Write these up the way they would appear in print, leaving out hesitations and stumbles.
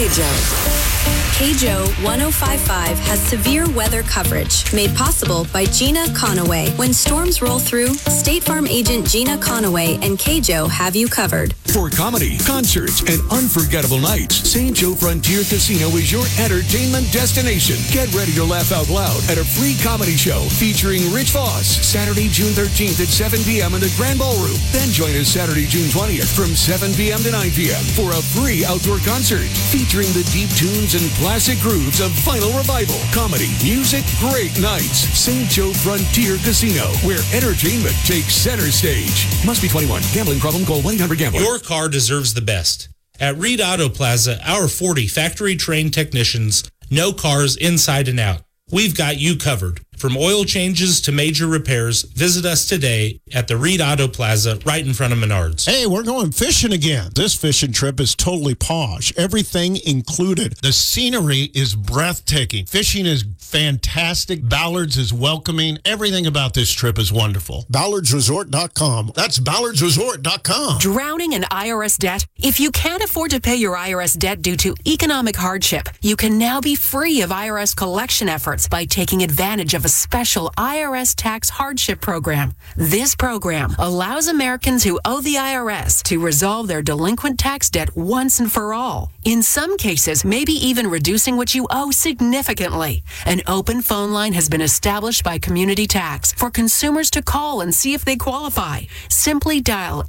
KJO. KJO 1055 has severe weather coverage made possible by Gina Conaway. When storms roll through, State Farm agent Gina Conaway and KJO have you covered. For comedy, concerts, and unforgettable nights, St. Joe Frontier Casino is your entertainment destination. Get ready to laugh out loud at a free comedy show featuring Rich Voss, Saturday, June 13th at 7 p.m. in the Grand Ballroom. Then join us Saturday, June 20th from 7 p.m. to 9 p.m. for a free outdoor concert featuring the deep tunes and classic grooves of Final Revival. Comedy, music, great nights. St. Joe Frontier Casino, where entertainment takes center stage. Must be 21. Gambling problem? Call 1-800-GAMBLER. Your car deserves the best. At Reed Auto Plaza, our 40 factory-trained technicians know cars inside and out. We've got you covered. From oil changes to major repairs, visit us today at the Reed Auto Plaza right in front of Menards. Hey, we're going fishing again. This fishing trip is totally posh. Everything included. The scenery is breathtaking. Fishing is fantastic. Ballards is welcoming. Everything about this trip is wonderful. BallardsResort.com. That's BallardsResort.com. Drowning in IRS debt? If you can't afford to pay your IRS debt due to economic hardship, you can now be free of IRS collection efforts by taking advantage of a special IRS tax hardship program. This program allows Americans who owe the IRS to resolve their delinquent tax debt once and for all. In some cases, maybe even reducing what you owe significantly. An open phone line has been established by Community Tax for consumers to call and see if they qualify. Simply dial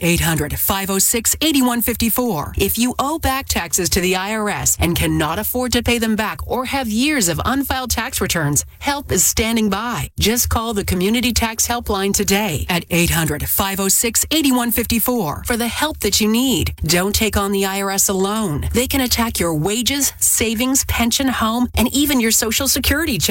800-506-8154. If you owe back taxes to the IRS and cannot afford to pay them back or have years of unfiled tax returns, help is standing by. Just call the Community Tax Helpline today at 800-506-8154 for the help that you need. Don't take on the IRS alone. They can attack your wages, savings, pension, home, and even your Social Security check.